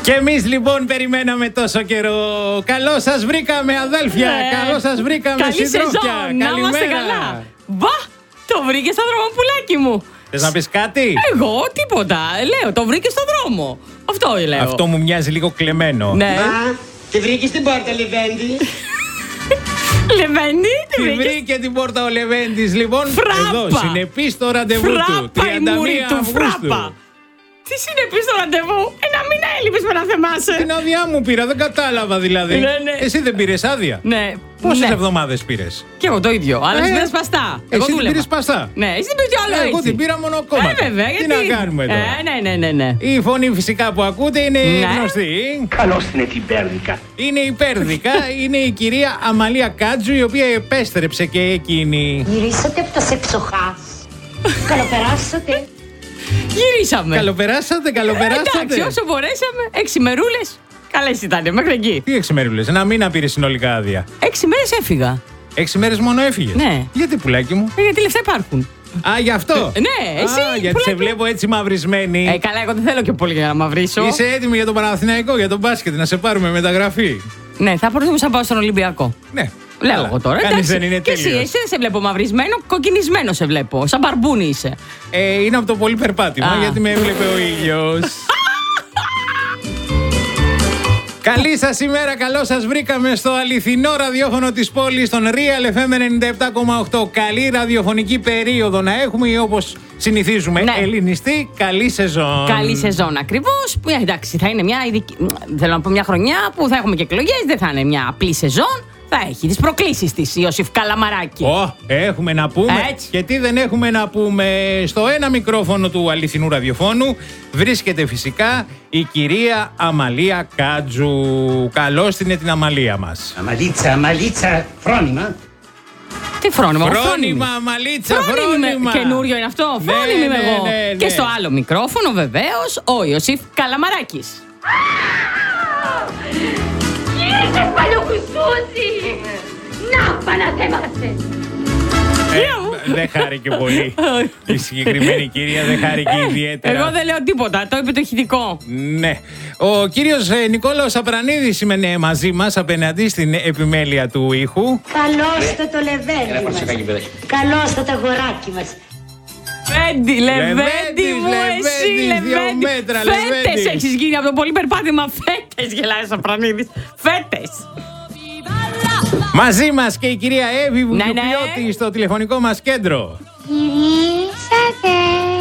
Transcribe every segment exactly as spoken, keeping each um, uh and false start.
Και εμείς λοιπόν περιμέναμε τόσο καιρό. Καλώς σας βρήκαμε αδέλφια, ναι. Καλώς σας βρήκαμε καλή συντρόφια. Σεζόν, να είμαστε καλά. Μπα, το βρήκε στο δρόμο πουλάκι μου. Θες να πεις κάτι? Εγώ τίποτα, λέω, το βρήκε στο δρόμο. Αυτό λέω. Αυτό μου μοιάζει λίγο κλεμμένο. Ναι. Α, τη βρήκε στην πόρτα, Λεβέντη. Λεβέντη, τη Τη βρήκε. βρήκε την πόρτα ο Λεβέντης λοιπόν. Φράπα. Εδώ συνεπής στο ραντεβού του. Φράπα η μούρη του, Αυγούστου. φράπα. Τι συνεπείς στο ραντεβού, ένα μήνα έλειπες με να θεμάσαι. Την άδειά μου πήρα, δεν κατάλαβα δηλαδή. Ναι, ναι. Εσύ δεν πήρες άδεια? Ναι. Πόσες ναι. εβδομάδες πήρες? Και εγώ το ίδιο, αλλά Ε, εσύ πήρες παστά. Εγώ Εσύ την δούλευα. πήρες παστά? Ναι, εσύ την πήρες κι άλλο Εγώ έτσι. την πήρα μόνο κόμμα. Ε, βέβαια, Τι γιατί. να κάνουμε τώρα? Ε, ναι, ναι, ναι, ναι. Η φωνή φυσικά που ακούτε είναι Ναι. γνωστή. Καλώς την την Πέρδικα. Είναι η Πέρδικα, είναι η κυρία Αμαλία Κάτζου, η οποία επέστρεψε και εκείνη. Γυρίσατε από τα σεψοχάς. Καλοπεράσατε. Γυρίσαμε. Καλοπεράσατε, καλοπεράσατε. Εντάξει, όσο μπορέσαμε, έξι μερούλες. Καλές ήταν, μέχρι εκεί. Τι έξι μέρες, ένα μήνα πήρε συνολικά άδεια. Έξι μέρες έφυγα. Έξι μέρες μόνο έφυγες. Ναι. Γιατί πουλάκι μου? Ε, γιατί λεφτά υπάρχουν. Α, γι' αυτό. Ε, ναι, εσύ, Α, γιατί πουλάκι. σε βλέπω έτσι μαυρισμένη. Ε, καλά, εγώ δεν θέλω και πολύ για να μαυρίσω. Είσαι έτοιμη για τον Παναθηναϊκό, για τον μπάσκετ, να σε πάρουμε μεταγραφή? Ναι, θα προτιμούσα να πάω στον Ολυμπιακό. Ναι. Λέω Καλά. εγώ τώρα. Κανείς εντάξει. δεν είναι Και εσύ, τέλειος. εσύ δεν σε βλέπω μαυρισμένο, κοκκινισμένο σε βλέπω. Σαν μπαρμπούνι είσαι. Ε, είναι από το πολύ περπάτημα, Α. γιατί με έβλεπε ο ήλιος. Καλή σας ημέρα, καλώς σας βρήκαμε στο αληθινό ραδιόφωνο της πόλης, στον Real εφ εμ ενενήντα επτά κόμμα οκτώ. Καλή ραδιοφωνική περίοδο να έχουμε, ή όπως συνηθίζουμε, Ναι. ελληνιστή, καλή σεζόν. Καλή σεζόν ακριβώς. Που, ε, εντάξει, θα είναι μια ειδική. Θέλω να πω μια χρονιά που θα έχουμε και εκλογές. Δεν θα είναι μια απλή σεζόν. Θα έχει τις προκλήσεις της, Ιωσήφ Καλαμαράκη. Ω, έχουμε να πούμε. Έτσι. Και τι δεν έχουμε να πούμε? Στο ένα μικρόφωνο του αληθινού ραδιοφώνου βρίσκεται φυσικά η κυρία Αμαλία Κάτζου. Καλώς την την Αμαλία μας. Αμαλίτσα, αμαλίτσα, φρόνημα. Τι φρόνημα, εγώ Φρόνημα, Αμαλίτσα, Φρόνιμη φρόνημα. καινούριο είναι αυτό. Ναι, Φρόνιμη είμαι ναι, εγώ. ναι, ναι. Και στο άλλο μικρόφωνο βεβαίως ο Ιωσήφ Καλαμαράκης. Ήρθες παλιοκουσούζι. Να παναθέμασε. Ε, δεν χάρηκε πολύ. Η συγκεκριμένη κυρία δεν χάρηκε ιδιαίτερα. Εγώ δεν λέω τίποτα, το είπε το ηχητικό. Ναι. Ο κύριος ε, Νικόλαος Απρανίδης είναι μαζί μας απέναντι στην επιμέλεια του ήχου. Καλώς το το λεβέντι μας. Καλώς το το αγοράκι μας. Λεβέντι, Λεβέντι Λεβέντης, μου, εσύ Λεβέντης, δύο Λεβέντι. μέτρα, Φέτες Λεβέντης. έχεις γίνει από το πολύ περπάτημα. Φέτες γελάει ο Σαπρανίδης. Φέτες. Μαζί μας και η κυρία Εύη Ναι, ναι. Βουγιουκλιώτη στο τηλεφωνικό μας κέντρο. Γυρίσατε.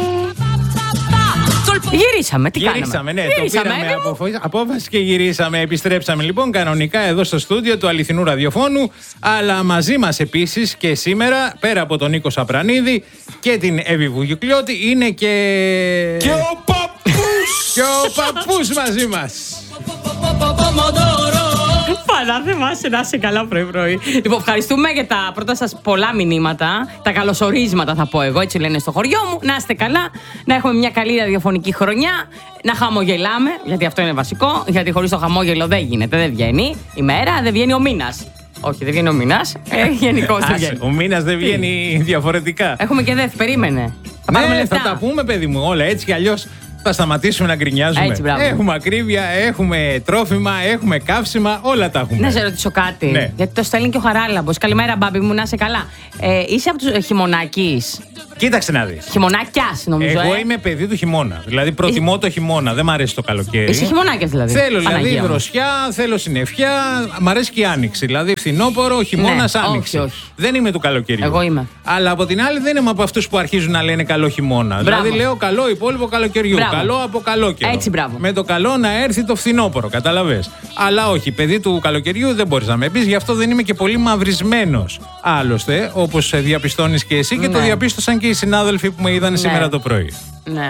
Γυρίσαμε, τι κάναμε. Γυρίσαμε, ναι, Γυρίσαμε, το πήραμε Εύη μου. αποφο- απόφαση και γυρίσαμε. Επιστρέψαμε λοιπόν κανονικά εδώ στο στούντιο του αληθινού ραδιοφώνου. Αλλά μαζί μας επίσης και σήμερα, πέρα από τον Νίκο Σαπρανίδη και την Εύη Βουγιουκλιώτη, είναι και. Και ο παππούς! Και ο παππούς μαζί μας. Πανά θυμάσαι να είσαι καλά πρωί-πρωί. Λοιπόν, ευχαριστούμε για τα πρώτα σας πολλά μηνύματα. Τα καλωσορίσματα θα πω εγώ, έτσι λένε στο χωριό μου. Να είστε καλά, να έχουμε μια καλή ραδιοφωνική χρονιά. Να χαμογελάμε, γιατί αυτό είναι βασικό. Γιατί χωρίς το χαμόγελο δεν γίνεται, δεν βγαίνει η μέρα, δεν βγαίνει ο μήνας. Όχι, δεν βγαίνει ο μήνας. Ε, γενικώς δεν Άσε, βγαίνει. ο μήνας δεν βγαίνει διαφορετικά. Έχουμε και δеф, περίμενε. Θα πάρουμε Ναι, λεφτά. θα τα πούμε, παιδί μου, όλα έτσι κι αλλιώς. Θα σταματήσουμε να γκρινιάζουμε. Έτσι, μπράβο. Έχουμε ακρίβεια, έχουμε τρόφιμα, έχουμε καύσιμα, όλα τα έχουμε. Να σε ρωτήσω κάτι. Ναι. Γιατί το στέλνει και ο Χαράλαμπος. Καλημέρα, μπάμπη μου, να είσαι καλά. Ε, είσαι από τους χειμωνάκης. Κοίταξε να δεις. Χειμωνάκιας, νομίζω. Εγώ ε. είμαι παιδί του χειμώνα. Δηλαδή προτιμώ το χειμώνα, δεν μ' αρέσει το καλοκαίρι. Είσαι χειμωνάκιας δηλαδή. Θέλω δηλαδή Παναγία μου. δροσιά, θέλω συννεφιά, μ' αρέσει και η άνοιξη. Δηλαδή φθινόπωρο, χειμώνα, Ναι, άνοιξη. όχι, όχι. Δεν είμαι του καλοκαιριού. Εγώ είμαι. Αλλά από την άλλη δεν είμαι από αυτούς που αρχίζουν να λένε καλό χειμώνα. Μπράβο. Δηλαδή λέω καλό υπόλοιπο καλοκαιριού. Μπράβο. Καλό από καλό καιρό. Έτσι, μπράβο. Με το καλό να έρθει το φθινόπωρο, καταλαβες. Αλλά όχι, παιδί του καλοκαιριού δεν μπορείς να με πεις, γι' αυτό δεν είμαι και πολύ μαυρισμένος. Άλλωστε, όπως διαπιστώνεις και εσύ και το Ναι. διαπίστωσαν και οι συνάδελφοι που με είδαν Ναι. σήμερα το πρωί. Ναι.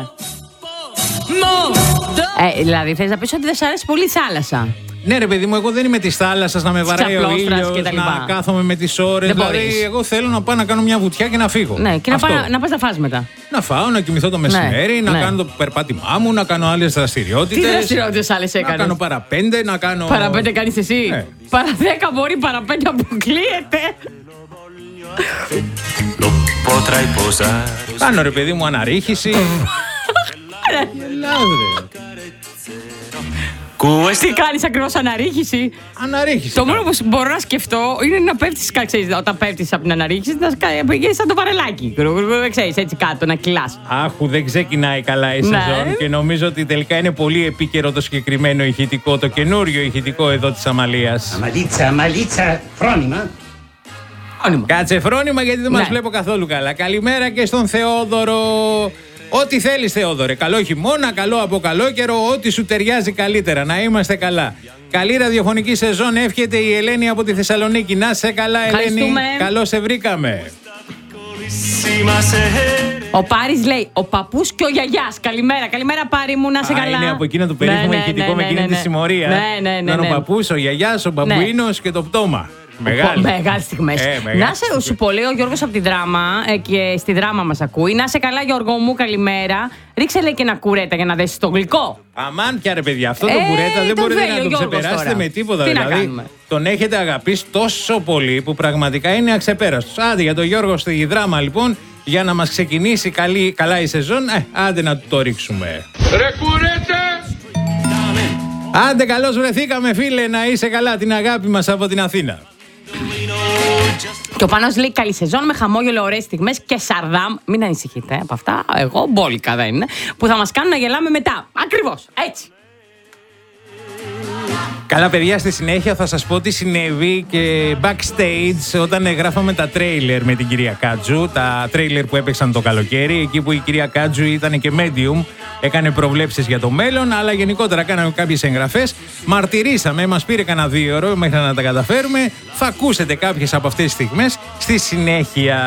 Ε, δηλαδή θες να πεις ότι δεν σ' αρέσει πολύ η θάλασσα. Ναι, ρε παιδί μου, εγώ δεν είμαι τη θάλασσα να με βαράει ο ξαπλώστρας ήλιος, και τα λοιπά. να κάθομαι με τις ώρες. Δεν Δηλαδή, μπορείς. εγώ θέλω να πάω να κάνω μια βουτιά και να φύγω. Ναι, και να, Αυτό. πά, να πας να φας μετά. Να φάω, να κοιμηθώ το μεσημέρι, να ναι. κάνω το περπάτημά μου, να κάνω άλλες Τι δραστηριότητες. δραστηριότητες άλλες Να έκανες. κάνω παραπέντε, να κάνω. Παραπέντε κάνεις εσύ. Ναι. Παρα δέκα μπορεί, παραπέντε αποκλείεται. Κάνω ρε παιδί μου αναρρίχηση. Γελάς, ρε. Τι κάνεις ακριβώς, αναρρίχηση? Αναρρίχηση. Το μόνο που μπορώ να σκεφτώ είναι να πέφτεις, ξέρεις, όταν πέφτεις από την αναρρίχηση, να πηγαίνεις σαν το βαρελάκι. Ξέρεις, έτσι κάτω, να κυλάς. Άχου, δεν ξεκινάει καλά η Ναι. σεζόν και νομίζω ότι τελικά είναι πολύ επίκαιρο το συγκεκριμένο ηχητικό, το καινούριο ηχητικό εδώ της Αμαλίας. Αμαλίτσα, αμαλίτσα, φρόνημα. Κάτσε φρόνημα, γιατί δεν Ναι. μας βλέπω καθόλου καλά. Καλημέρα και στον Θεόδωρο. Ό,τι θέλεις, Θεόδωρε. Καλό χειμώνα, καλό από καλό καιρό, ό,τι σου ταιριάζει καλύτερα. Να είμαστε καλά. Καλή ραδιοφωνική σεζόν εύχεται η Ελένη από τη Θεσσαλονίκη. Να σε καλά, Ελένη. Ευχαριστούμε. Καλώς σε βρήκαμε. Ο Πάρης λέει: ο παππούς και ο γιαγιάς. Καλημέρα, καλημέρα Πάρη μου, να σε Α, καλά. είναι από εκείνο το περίφημο Ναι, ναι, ηχητικό ναι, με ναι, εκείνη ναι, τη ναι. συμμορία. Ναι, ναι, ναι, Ήταν ναι. ο παππούς, ο γιαγιάς, ο μπαμπουίνος και το πτώμα. Μεγάλη. Μεγάλες στιγμές. Ε, μεγάλη. Να σε, σου πω, λέει ο Γιώργος από τη Δράμα ε, και στη Δράμα μας ακούει. Να σε καλά, Γιώργο μου, καλημέρα. Ρίξε, λέει, και ένα κουρέτα για να δέσεις το γλυκό. Αμάν πια ρε παιδιά, αυτό το Ε, κουρέτα δεν το μπορείτε θέλει να ο το Γιώργος ξεπεράσετε τώρα. με τίποτα. Τι να δηλαδή, κάνουμε. τον έχετε αγαπήσει τόσο πολύ που πραγματικά είναι αξεπέραστος. Άντε για τον Γιώργο στη Δράμα λοιπόν, για να μας ξεκινήσει καλή, καλά η σεζόν, ε, άντε να του το ρίξουμε. Ρε κουρέτα! Άντε καλώς βρεθήκαμε φίλε, να είσαι καλά, την αγάπη μας από την Αθήνα. Και ο Πάνος λέει: καλή σεζόν με χαμόγελο, ωραίες στιγμές και σαρδάμ. Μην ανησυχείτε από αυτά. Εγώ μπόλικα δεν είναι. Που θα μας κάνουν να γελάμε μετά. Ακριβώς έτσι. Καλά παιδιά, στη συνέχεια θα σας πω τι συνέβη και backstage όταν γράφαμε τα τρέιλερ με την κυρία Κάτζου, τα τρέιλερ που έπαιξαν το καλοκαίρι, εκεί που η κυρία Κάτζου ήταν και medium, έκανε προβλέψεις για το μέλλον, αλλά γενικότερα κάναμε κάποιες εγγραφές, μαρτυρήσαμε, μας πήρε κανένα δύο ώρο μέχρι να τα καταφέρουμε, θα ακούσετε κάποιες από αυτές τις στιγμές στη συνέχεια.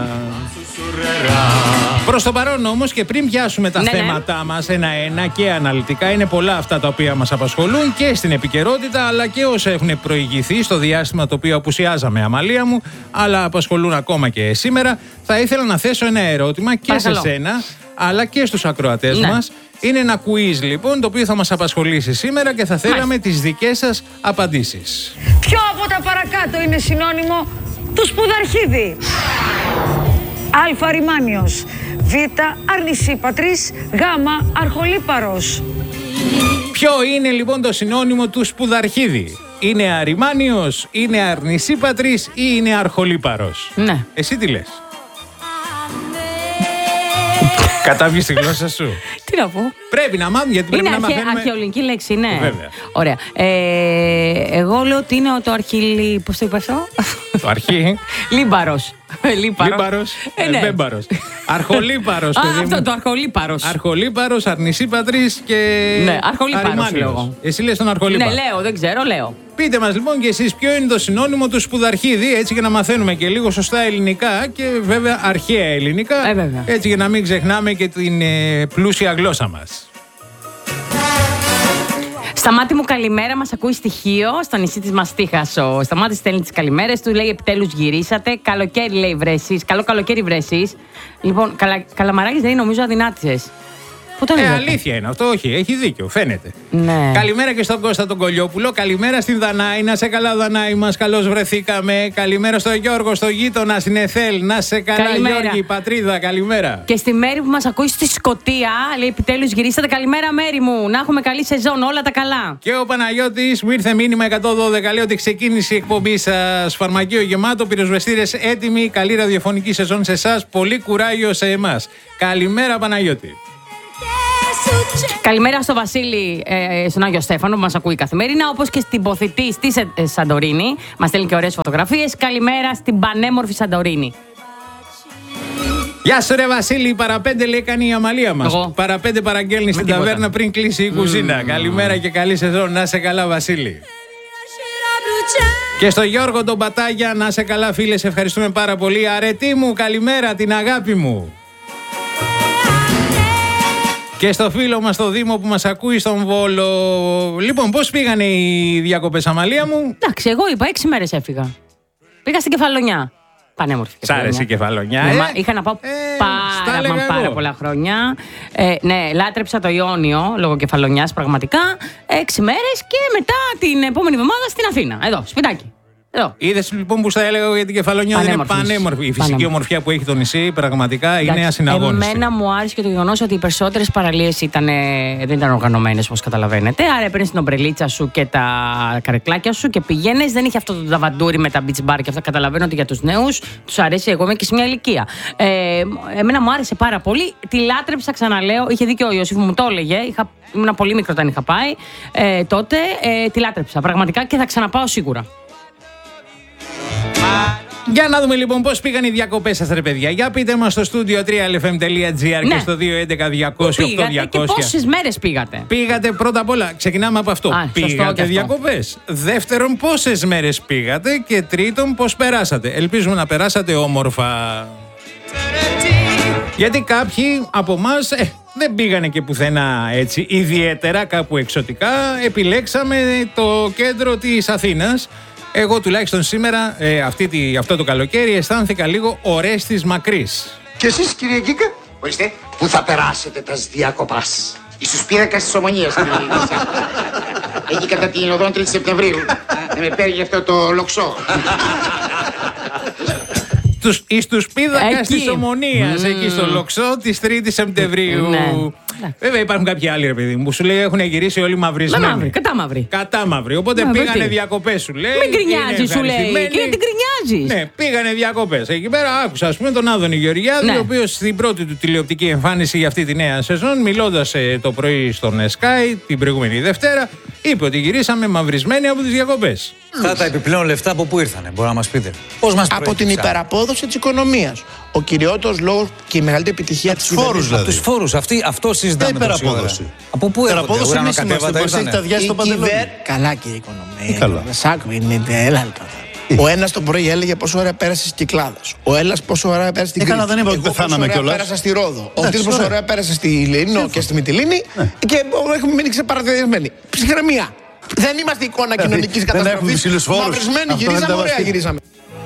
Προς το παρόν όμως και πριν πιάσουμε τα Ναι, ναι. θέματά μας ένα-ένα και αναλυτικά, είναι πολλά αυτά τα οποία μας απασχολούν και στην επικαιρότητα αλλά και όσα έχουν προηγηθεί στο διάστημα το οποίο απουσιάζαμε, Αμαλία μου, αλλά απασχολούν ακόμα και σήμερα. Θα ήθελα να θέσω ένα ερώτημα και Παρακαλώ. σε σένα αλλά και στους ακροατές Ναι. μας. Είναι ένα quiz λοιπόν το οποίο θα μας απασχολήσει σήμερα και θα θέλαμε Μάλιστα. τις δικές σας απαντήσεις. Ποιο από τα παρακάτω είναι συνώνυμο του σπουδαρχίδι? Α. Ρημάνιος. Β. Αρνησίπατρης. Γ. Αρχολύπαρος. Ποιο είναι λοιπόν το συνώνυμο του σπουδαρχίδι? Είναι αριμάνιος, είναι αρνησίπατρης ή είναι αρχολύπαρος? Ναι. Εσύ τι λες? Κατάβγεις τη γλώσσα σου. Τι να πω. Πρέπει να μάθουμε γιατί πρέπει Είναι να αρχαι, μαθαίνουμε. αρχαιολινική λέξη, ναι. Βέβαια. Ωραία. Ε, εγώ λέω ότι είναι το αρχιλι. Πώς το είπα αυτό? Το αρχή. Λίμπαρος. Λίμπαρος. Ε, ναι. Μπέμπαρος. Αρχολύπαρος, Α, παιδί αυτό μου. το αρχολύπαρος. Αρχολύπαρος, αρνησίπατρης και. Ναι, αρχολύπαρος αριμάνιος. λέω εγώ. Εσύ λες τον αρχολύπαρο. Ναι, λέω, δεν ξέρω, λέω. Πείτε μας λοιπόν και εσείς ποιο είναι το συνώνυμο του σπουδαρχίδι, έτσι για να μαθαίνουμε και λίγο σωστά ελληνικά και βέβαια αρχαία ελληνικά, Ε, βέβαια. έτσι για να μην ξεχνάμε και την ε, πλούσια γλώσσα μας. Σταμάτη μου, καλημέρα. Μας ακούει στοιχείο στο νησί της Μαστίχας. Ο Σταμάτης στέλνει τις καλημέρες του. Λέει: επιτέλους γυρίσατε. Καλοκαίρι, λέει, βρε εσείς. Καλό καλοκαίρι, βρε εσείς. Λοιπόν, καλα, καλαμαράκης δεν είναι, νομίζω, αδυνάτησες. Πού τον Ε, είδατε? αλήθεια είναι αυτό, όχι, έχει δίκιο, φαίνεται. Ναι. Καλημέρα και στον Κώστα τον Κολιόπουλο. Καλημέρα στην Δανάη. Να σε καλά, Δανάη μας. Καλώς βρεθήκαμε. Καλημέρα στον Γιώργο, στο γείτονα, στην Εθέλ. Να σε καλά, Καλημέρα. Γιώργη, πατρίδα. Καλημέρα. Και στη Μέρη που μας ακούει στη Σκωτία, λέει: επιτέλους γυρίσατε. Καλημέρα, Μέρη μου. Να έχουμε καλή σεζόν. Όλα τα καλά. Και ο Παναγιώτης μου ήρθε μήνυμα εκατόν δώδεκα. Λέει ότι ξεκίνησε η εκπομπή σας. Φαρμακείο γεμάτο, πυροσβεστήρες έτοιμοι. Καλή ραδιοφωνική σεζόν σε εσάς. Πολύ κουράγιο σε εμάς. Καλημέρα, Παναγιώτη. Καλημέρα στο Βασίλη, ε, στον Άγιο Στέφανο που μας ακούει καθημερινά, όπως και στην Ποθητή στη Σε- ε, Σαντορίνη. Μας στέλνει και ωραίες φωτογραφίες. Καλημέρα στην πανέμορφη Σαντορίνη. Γεια σου ρε Βασίλη, παραπέντε λέει κάνει η Αμαλία μας. Εγώ. Παραπέντε παραγγέλνει στην τίποτα. ταβέρνα πριν κλείσει η κουζίνα. Καλημέρα και καλή σεζόν. Να σε καλά, Βασίλη. Και στο Γιώργο τον Πατάγια, να σε καλά, φίλε. Σε ευχαριστούμε πάρα πολύ. Αρετή μου, καλημέρα, την αγάπη μου. Και στο φίλο μας το Δήμο που μας ακούει στον Βόλο. Λοιπόν, πώς πήγανε οι διακοπές, Αμαλία μου? Εντάξει, εγώ είπα έξι μέρες έφυγα. Πήγα στην Κεφαλονιά. Πανέμορφη Σ' άρεσε η Κεφαλονιά, Ναι, ε? μα είχα να πάω Ε, στα πάρα, έλεγα μα, πάρα εγώ. πολλά χρόνια. Ε, ναι, λάτρεψα το Ιόνιο λόγω Κεφαλονιάς πραγματικά. Έξι μέρες και μετά την επόμενη εβδομάδα στην Αθήνα. Εδώ, σπιτάκι. Είδες λοιπόν που στα έλεγα για την Κεφαλονιά, δεν είναι πανέμορφη. Η φυσική πανέμορφη. ομορφιά που έχει το νησί πραγματικά είναι Εντάξει, ασυναγώνιστη. Εμένα μου άρεσε και το γεγονός ότι οι περισσότερες παραλίες ήταν, δεν ήταν οργανωμένες, όπως καταλαβαίνετε. Άρα έπαιρνες την ομπρελίτσα σου και τα καρεκλάκια σου και πηγαίνεις. Δεν είχε αυτό το δαβαντούρι με τα beach bar και αυτά. Καταλαβαίνω ότι για τους νέους τους αρέσει. Εγώ είμαι και σε μια ηλικία. Ε, εμένα μου άρεσε πάρα πολύ. Τη λάτρεψα, ξαναλέω. Είχε δίκιο ο Ιωσήφ, μου το έλεγε. Είχα, ήμουν πολύ μικρό όταν είχα πάει ε, τότε. Ε, τη λάτρεψα πραγματικά και θα ξαναπάω σίγουρα. Για να δούμε λοιπόν πώς πήγαν οι διακοπές σας, ρε παιδιά. Για πείτε μας στο στούντιο τρία ελ εφ εμ τελεία τζι άρ ναι. και στο δύο έντεκα διακόσια οκτώ διακόσια. Και πόσες μέρες πήγατε? Πήγατε πρώτα απ' όλα, ξεκινάμε από αυτό. Α, πήγατε διακοπές. Δεύτερον, πόσες μέρες πήγατε. Και τρίτον, πώς περάσατε. Ελπίζουμε να περάσατε όμορφα. Γιατί κάποιοι από εμάς ε, δεν πήγανε και πουθενά έτσι ιδιαίτερα, κάπου εξωτικά. Επιλέξαμε το κέντρο της Αθήνας. Εγώ τουλάχιστον σήμερα, ε, αυτή τη, αυτό το καλοκαίρι, αισθάνθηκα λίγο Ορέστης Μακρύς. Και εσείς, κύριε Γκίκα? Ορίστε, πού θα περάσετε τα διακοπάς? Εις τους πίνακας της Ομονίας, κύριε Γκίκα. Εκεί κατά την οδόν τρίτη Σεπτεμβρίου. Να με παίρνει αυτό το λοξό. Εις τους πίδακας της Ομονίας, mm. εκεί στο Λοξό της τρίτης Σεπτεμβρίου. Ναι. Βέβαια υπάρχουν κάποιοι άλλοι, ρε παιδί μου, που σου λέει έχουν γυρίσει όλοι μαυρισμένοι. Μαύρη, κατά μαύρη. Κατά μαύρη. Οπότε Μα, πήγανε τι. διακοπές, σου λέει. Μην γκρινιάζει, σου λέει. Και τι γκρινιάζεις? Ναι, πήγανε διακοπές. Εκεί πέρα άκουσα, ας πούμε, τον Άδωνη Γεωργιάδη, ναι. ο οποίος στην πρώτη του τηλεοπτική εμφάνιση για αυτή τη νέα σεζόν, μιλώντας ε, το πρωί στον Sky την προηγούμενη Δευτέρα, είπε ότι γυρίσαμε μαυρισμένοι από τις διακοπές. Αυτά τα επιπλέον λεφτά από πού ήρθανε, μπορεί να μας πείτε? Πώς μας από την υπεραπόδοση της οικονομίας. Ο κυριότερος λόγος και η μεγαλύτερη επιτυχία της φόρους, δηλαδή. Από τους φόρους, αυτή, αυτό συζητάμε. Δεν υπεραπόδοση. Από πού έρχονται? Υπεραπόδοση εμείς είμαστε, πώς έχει τα διάσει στο παντελόνι. Καλά και η οικονομία. Καλά. Σάκου είναι έλα. Ο ένας το πρωί έλεγε πόσο ώρα πέρασε στις Κυκλάδες. Ο Έλλας πόσο ώρα πέρασε στην Κρήτη. Δεν είπα ότι πεθάναμε κιόλας. Πέρασα στη Ρόδο. Ο Τίτλος πόσο ώρα πέρασε στη Λίνο και στη Μυτιλήνη. Και έχουμε μείνει ξεπαραδιασμένοι. Ψυχραιμία. Δεν είμαστε εικόνα κοινωνικής καταστροφής. Μαυρισμένοι γυρίσαμε, ωραία γυρίσαμε.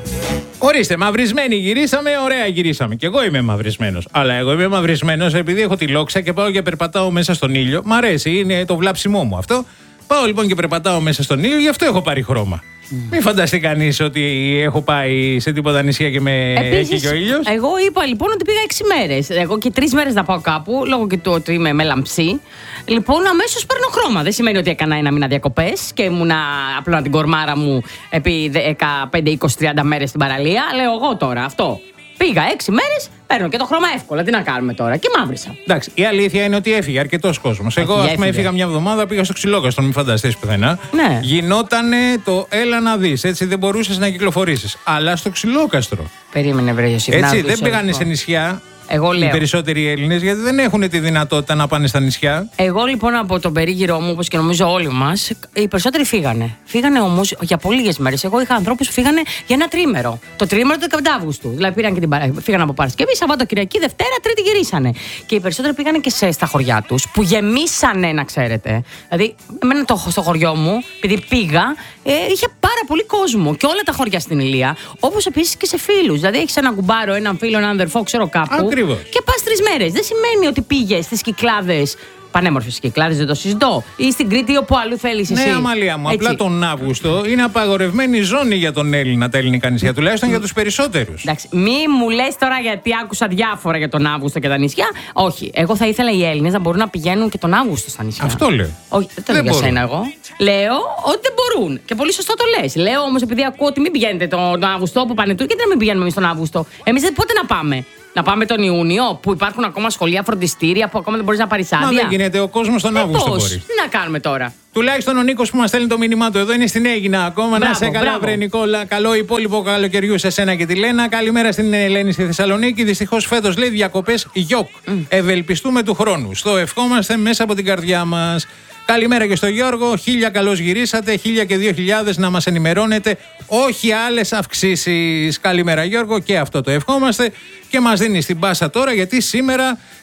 Ορίστε, μαυρισμένοι γυρίσαμε, ωραία γυρίσαμε. Και εγώ είμαι μαυρισμένος. Αλλά εγώ είμαι μαυρισμένος επειδή έχω τη λόξα και πάω και περπατάω μέσα στον ήλιο. Μ' αρέσει, είναι το βλάψιμό μου αυτό. Πάω λοιπόν και περπατάω μέσα στον ήλιο, γι' αυτό έχω πάρει χρώμα. Mm. Μην φανταστεί κανείς ότι έχω πάει σε τίποτα νησιά και με έχει και ο ήλιος. Εγώ είπα λοιπόν ότι πήγα έξι μέρες. Εγώ και τρεις μέρες να πάω κάπου, λόγω και του ότι είμαι με λαμψή. Λοιπόν, αμέσως παίρνω χρώμα. Δεν σημαίνει ότι έκανα ένα μήνα διακοπές και ήμουνα απλά την κορμάρα μου επί δεκαπέντε, είκοσι, τριάντα μέρες στην παραλία. Λέω εγώ τώρα αυτό. Πήγα έξι μέρες, παίρνω και το χρώμα εύκολα. Τι να κάνουμε τώρα? Και μαύρισα. Εντάξει, η αλήθεια είναι ότι έφυγε αρκετός κόσμος. Εγώ, ας πούμε, έφυγα μια εβδομάδα, πήγα στο Ξυλόκαστρο, μην φανταστείς πουθενά. Ναι. Γινότανε το έλα να δεις. Έτσι δεν μπορούσες να κυκλοφορήσεις. Αλλά στο Ξυλόκαστρο. Περίμενε, βρε Ιωσήφ. Έτσι δεν πήγανε σε νησιά. Εγώ λέω. Οι περισσότεροι Έλληνες, γιατί δεν έχουν τη δυνατότητα να πάνε στα νησιά. Εγώ λοιπόν από τον περίγυρό μου, όπως και νομίζω όλοι μας, οι περισσότεροι φύγανε. Φύγανε όμως για πολύ λίγες μέρες. Εγώ είχα ανθρώπους που φύγανε για ένα τρίμερο. Το τρίμερο του δεκαπέντε Αυγούστου. Δηλαδή πήραν και την παρα... φύγανε από Παρασκευή, Σαββατοκυριακή, Δευτέρα, Τρίτη γυρίσανε. Και οι περισσότεροι πήγανε και σε, στα χωριά τους, που γεμίσανε, να ξέρετε. Δηλαδή, εμένα το, στο χωριό μου, επειδή πήγα, ε, είχε πάρα πολύ κόσμο. Και όλα τα χωριά στην Ηλία. Όπως επίσης και σε φίλους. Δηλαδή, έχεις έναν κουμπάρο, έναν φίλο, έναν αδερφό, ξέρω κάπου. Ακριβώς. Και πας τρεις μέρες. Δεν σημαίνει ότι πήγες στις Κυκλάδες. Πανέμορφες Κυκλάδες, δεν το συζητώ. Ή στην Κρήτη, όπου αλλού θέλεις εσύ. Ναι, Αμαλία μου. Έτσι. Απλά τον Αύγουστο είναι απαγορευμένη ζώνη για τον Έλληνα, τα ελληνικά νησιά. Τουλάχιστον για τους περισσότερους. Εντάξει, μη μου λες τώρα γιατί άκουσα διάφορα για τον Αύγουστο και τα νησιά. Όχι. Εγώ θα ήθελα οι Έλληνες να μπορούν να πηγαίνουν και τον Αύγουστο στα νησιά. Αυτό λέω. Όχι, δεν το λέω για σένα εγώ. Λέω ότι δεν μπορούν. Και πολύ σωστό το λες. Λέω όμως επειδή ακούω ότι μην πηγαίνετε τον Αύγουστο που πάνε του, γιατί να μην πηγαίνουμε εμείς τον Αύγουστο. Εμείς πότε να πάμε? Να πάμε τον Ιούνιο, που υπάρχουν ακόμα σχολεία, φροντιστήρια, που ακόμα δεν μπορείς να πάρεις άδεια. Μα δεν γίνεται, ο κόσμος τον Αύγουστο μπορεί. Τι να κάνουμε τώρα? Τουλάχιστον ο Νίκος που μας στέλνει το μήνυμά του εδώ είναι στην Αίγινα ακόμα. Μπράβο, να σε καλά, βρε Νικόλα. Καλό υπόλοιπο καλοκαιριού σε σένα και τη Λένα. Καλημέρα στην Ελένη στη Θεσσαλονίκη. Δυστυχώς φέτος λέει διακοπές γιοκ. Mm. Ευελπιστούμε του χρόνου. Στο ευχόμαστε μέσα από την καρδιά μας. Καλημέρα και στο Γιώργο. Χίλια καλώς γυρίσατε. Χίλια και δύο χιλιάδες να μας ενημερώνετε. Όχι άλλες αυξήσεις. Καλημέρα Γιώργο, και αυτό το ευχόμαστε. Και μας δίνει την πάσα τώρα, γιατί σήμερα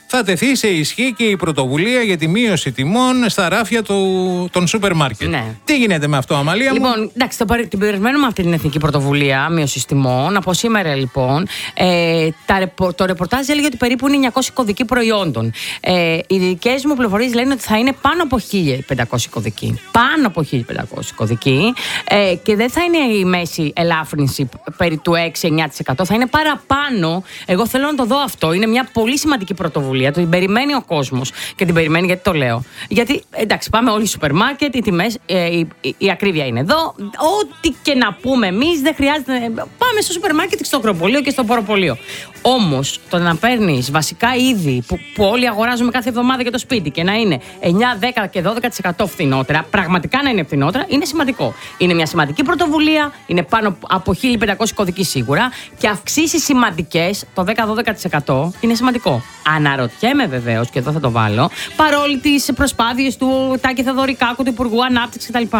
θα τεθεί σε ισχύ και η πρωτοβουλία για τη μείωση τιμών στα ράφια του, των σούπερ μάρκετ. Ναι. Τι γίνεται με αυτό, Αμαλία μου? Λοιπόν, εντάξει, το, την περιμένουμε αυτή την εθνική πρωτοβουλία μείωση τιμών. Από σήμερα, λοιπόν, ε, τα, το ρεπορτάζ έλεγε ότι περίπου είναι εννιακόσιοι κωδικοί προϊόντων. Ε, οι δικές μου πληροφορίες λένε ότι θα είναι πάνω από χίλια πεντακόσιοι κωδικοί. Πάνω από χίλια πεντακόσιοι κωδικοί. Ε, και δεν θα είναι η μέση ελάφρυνση περί του έξι με εννιά τοις εκατό, θα είναι παραπάνω. Εγώ θέλω να το δω αυτό. Είναι μια πολύ σημαντική πρωτοβουλία. Το την περιμένει ο κόσμος. Και την περιμένει γιατί το λέω. Γιατί, εντάξει, πάμε όλοι στο σούπερ μάρκετ, οι τιμές, ε, η, η, η ακρίβεια είναι εδώ. Ό,τι και να πούμε εμείς, δεν χρειάζεται. Πάμε στο σούπερ μάρκετ, στο ακροπολείο και στο ποροπολείο. Όμως, το να παίρνεις βασικά είδη που, που όλοι αγοράζουμε κάθε εβδομάδα για το σπίτι και να είναι εννιά, δέκα και δώδεκα τοις εκατό φθηνότερα, πραγματικά να είναι φθηνότερα, είναι σημαντικό. Είναι μια σημαντική πρωτοβουλία, είναι πάνω από χίλια πεντακόσιοι κωδικοί σίγουρα και αυξήσεις σημαντικές, το δέκα με δώδεκα τοις εκατό είναι σημαντικό. Αναρωτιέμαι βεβαίως, και εδώ θα το βάλω, παρόλοι τις προσπάθειες του Τάκη Θεοδωρικάκου, του Υπουργού Ανάπτυξης κτλ.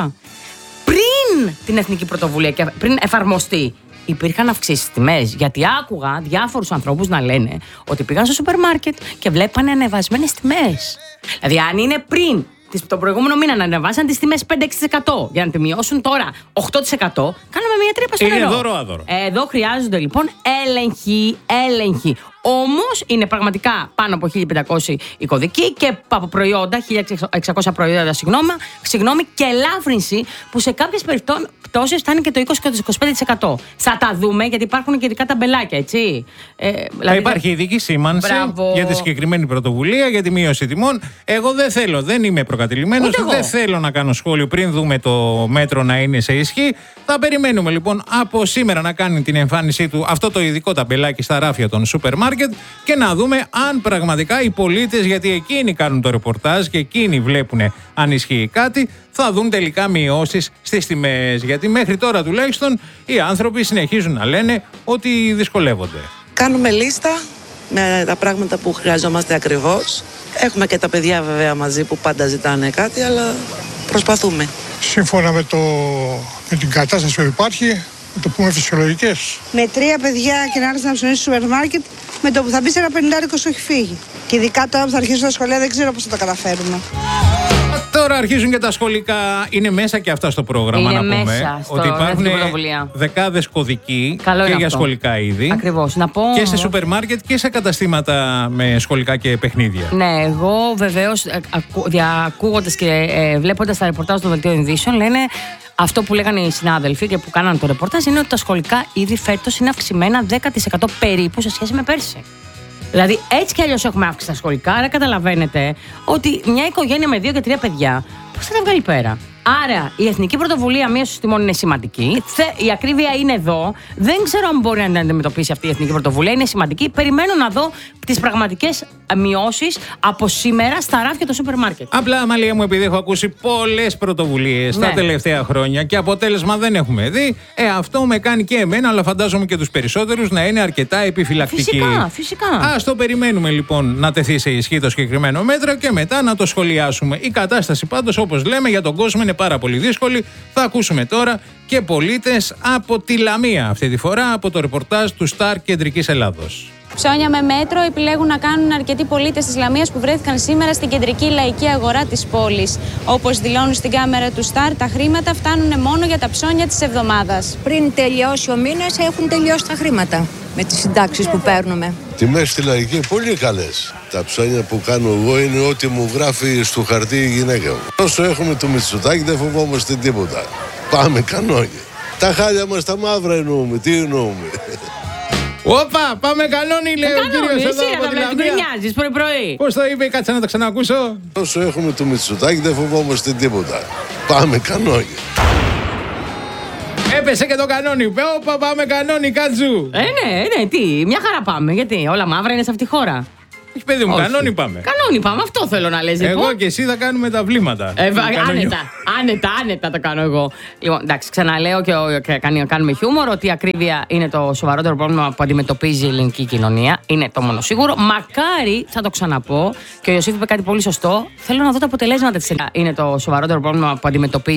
Πριν την εθνική πρωτοβουλία και πριν εφαρμοστεί, υπήρχαν αυξήσεις στις τιμές. Γιατί άκουγα διάφορους ανθρώπους να λένε ότι πήγαν στο σούπερ μάρκετ και βλέπανε ανεβασμένες τιμές. Δηλαδή, αν είναι πριν τον προηγούμενο μήνα να ανεβάσαν τις τιμές πέντε έξι τοις εκατό για να τη μειώσουν τώρα οκτώ τοις εκατό, κάνουμε μια τρύπα στο νερό. Είναι δώρο άδωρο. Εδώ χρειάζονται λοιπόν έλεγχοι, έλεγχοι. Όμως είναι πραγματικά πάνω από χίλια πεντακόσιοι οι κωδικοί και από προϊόντα, χίλια εξακόσια προϊόντα, συγγνώμη, συγγνώμη, και ελάφρυνση που σε κάποιες περιπτώσεις φτάνει και το είκοσι και το είκοσι πέντε τοις εκατό. Θα τα δούμε, γιατί υπάρχουν και ειδικά ταμπελάκια, έτσι. Ε, δηλαδή θα υπάρχει ειδική σήμανση Μπράβο. για τη συγκεκριμένη πρωτοβουλία, για τη μείωση τιμών. Εγώ δεν θέλω, δεν είμαι προκατηλημένος, δεν θέλω να κάνω σχόλιο πριν δούμε το μέτρο να είναι σε ισχύ. Θα περιμένουμε λοιπόν από σήμερα να κάνει την εμφάνισή του αυτό το ειδικό ταμπελάκι στα ράφια των σούπερ μάρκετ και να δούμε αν πραγματικά οι πολίτες, γιατί εκείνοι κάνουν το ρεπορτάζ και εκείνοι βλέπουν αν ισχύει κάτι, θα δουν τελικά μειώσεις στις τιμές. Γιατί μέχρι τώρα τουλάχιστον οι άνθρωποι συνεχίζουν να λένε ότι δυσκολεύονται. Κάνουμε λίστα με τα πράγματα που χρειαζόμαστε ακριβώς. Έχουμε και τα παιδιά βέβαια μαζί που πάντα ζητάνε κάτι, αλλά προσπαθούμε. Σύμφωνα με, το, με την κατάσταση που υπάρχει, να το πούμε φυσιολογικές. Με τρία παιδιά και να έρθει να ψωνίσει στο σούπερ μάρκετ, με το που θα μπει σε ένα πενηντάρικο σου έχει φύγει. Και ειδικά τώρα που θα αρχίσουν τα σχολεία, δεν ξέρω πώς θα τα καταφέρουμε. Τώρα αρχίζουν και τα σχολικά. Είναι μέσα και αυτά στο πρόγραμμα, είναι να πούμε. Μέσα στο ότι υπάρχουν δεκάδες κωδικοί και για αυτό. Σχολικά είδη. Ακριβώς. Να πω... Και σε σούπερ μάρκετ και σε καταστήματα με σχολικά και παιχνίδια. Ναι, εγώ βεβαίως ακούγοντας και ε, βλέποντας τα ρεπορτάζ των δελτίων ειδήσεων, λένε αυτό που λέγανε οι συνάδελφοι και που κάνανε το ρεπορτάζ είναι ότι τα σχολικά είδη φέτος είναι αυξημένα δέκα τοις εκατό περίπου σε σχέση με πέρσι. Δηλαδή, έτσι κι αλλιώς έχουμε αύξηση στα σχολικά, άρα καταλαβαίνετε ότι μια οικογένεια με δύο και τρία παιδιά, πώς θα τα βγάλει πέρα. Άρα, η εθνική πρωτοβουλία μείωσης τιμών είναι σημαντική. Η ακρίβεια είναι εδώ. Δεν ξέρω αν μπορεί να την αντιμετωπίσει αυτή η εθνική πρωτοβουλία. Είναι σημαντική. Περιμένω να δω τις πραγματικές μειώσεις από σήμερα στα ράφια του σούπερ μάρκετ. Απλά, Αμαλία μου, επειδή έχω ακούσει πολλές πρωτοβουλίες ναι. τα τελευταία χρόνια και αποτέλεσμα δεν έχουμε δει, ε, αυτό με κάνει και εμένα, αλλά φαντάζομαι και τους περισσότερους να είναι αρκετά επιφυλακτικοί. Φυσικά, φυσικά. Ας το περιμένουμε λοιπόν να τεθεί σε ισχύ το συγκεκριμένο μέτρο και μετά να το σχολιάσουμε. Η κατάσταση πάντως, όπως λέμε, για τον κόσμο είναι πάρα πολύ δύσκολη. Θα ακούσουμε τώρα και πολίτες από τη Λαμία, αυτή τη φορά από το ρεπορτάζ του Σταρ Κεντρικής Ελλάδος. Ψώνια με μέτρο επιλέγουν να κάνουν αρκετοί πολίτες της Λαμίας που βρέθηκαν σήμερα στην κεντρική λαϊκή αγορά της πόλης. Όπως δηλώνουν στην κάμερα του Σταρ, τα χρήματα φτάνουν μόνο για τα ψώνια της εβδομάδας. Πριν τελειώσει ο μήνας έχουν τελειώσει τα χρήματα με τις συντάξεις που παίρνουμε. Τιμές στη λαϊκή πολύ καλές. Τα ψώνια που κάνω εγώ είναι ό,τι μου γράφει στο χαρτί η γυναίκα μου. Όσο έχουμε το Μητσοτάκη δεν φοβόμαστε τίποτα. Πάμε κανόνια. Τα χάλια μας τα μαύρα εννοούμε. Τι εννοούμε. Όπα, πάμε κανόνι, λέει ο κύριος εδώ από τη Λαμία. Γκρινιάζεις πρωί-πρωί. Πώς το είπε, κάτσε να το ξανακούσω. Όσο έχουμε το Μητσοτάκη δεν φοβόμαστε τίποτα. Πάμε κανόνια. Έπεσε και το κανόνι. Όπα, πάμε κανόνι, Κατζού. Ε, ναι, ναι, τι, μια χαρά πάμε. Γιατί όλα μαύρα είναι σε αυτή τη χώρα. Όχι, παιδί μου, κανόνι πάμε. Κανόνι πάμε, αυτό θέλω να λες. Εγώ και εσύ θα κάνουμε τα βλήματα. Ε, άνετα, άνετα, άνετα το κάνω εγώ. Λοιπόν, εντάξει, ξαναλέω και, και κάνουμε χιούμορ ότι η ακρίβεια είναι το σοβαρότερο πρόβλημα που αντιμετωπίζει η ελληνική κοινωνία. Είναι το μόνο σίγουρο. Μακάρι, θα το ξαναπώ, και ο Ιωσήφ είπε κάτι πολύ σωστό. Θέλω να δω τα αποτελέσματα της. Είναι το σοβαρότερο πρόβλημα που αντιμετωπίζει